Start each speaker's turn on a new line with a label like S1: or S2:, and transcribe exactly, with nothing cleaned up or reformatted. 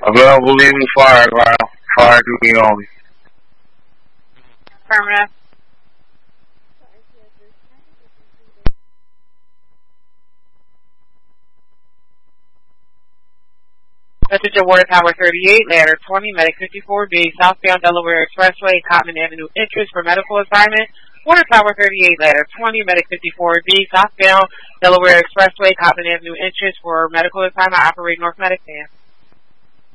S1: Available leaving fire ground. Fire duty only.
S2: Affirmative. Message of Water Tower thirty-eight, ladder twenty, Medic fifty-four B, southbound Delaware Expressway, Cotman Avenue entrance for medical assignment. Water Tower thirty-eight, ladder twenty, Medic fifty-four B, southbound Delaware Expressway, Cotman Avenue entrance for medical assignment. Operate North Medic Van.